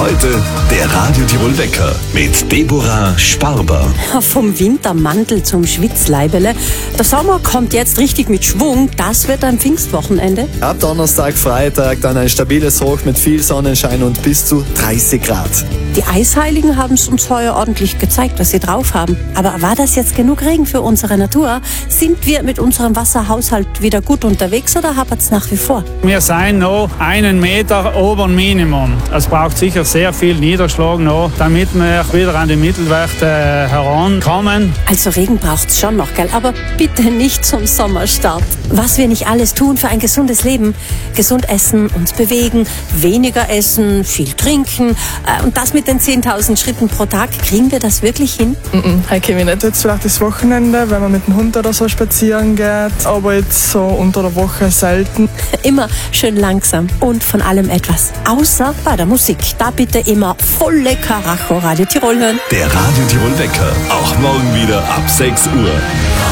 Heute der Radio Tirol Wecker mit Deborah Sparber. Vom Wintermantel zum Schwitzleibele. Der Sommer kommt jetzt richtig mit Schwung. Das wird am Pfingstwochenende. Ab Donnerstag, Freitag dann ein stabiles Hoch mit viel Sonnenschein und bis zu 30 Grad. Die Eisheiligen haben es uns heuer ordentlich gezeigt, was sie drauf haben. Aber war das jetzt genug Regen für unsere Natur? Sind wir mit unserem Wasserhaushalt wieder gut unterwegs oder hapert es nach wie vor? Wir sind noch 1 Meter ober dem Minimum. Es braucht sicher sehr viel Niederschlag noch, damit wir wieder an die Mittelwerte herankommen. Also Regen braucht es schon noch, gell? Aber bitte nicht zum Sommerstart. Was wir nicht alles tun für ein gesundes Leben. Gesund essen, uns bewegen, weniger essen, viel trinken. Und das mit den 10.000 Schritten pro Tag. Kriegen wir das wirklich hin? Heute komme ich nicht. Jetzt vielleicht das Wochenende, wenn man mit dem Hund oder so spazieren geht. Aber jetzt so unter der Woche selten. Immer schön langsam und von allem etwas. Außer bei der Musik. Da bitte immer volle Karacho Radio Tirol hören. Der Radio Tirol Wecker, auch morgen wieder ab 6 Uhr.